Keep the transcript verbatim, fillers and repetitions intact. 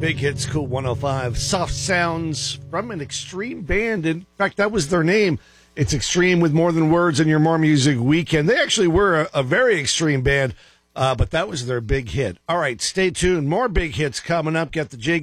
Big Hits Cool one oh five. Soft sounds from an Extreme band. In fact, that was their name. It's Extreme with More Than Words in your More Music Weekend. They actually were a, a very extreme band, uh, but that was their big hit. All right, stay tuned. More big hits coming up. Get the J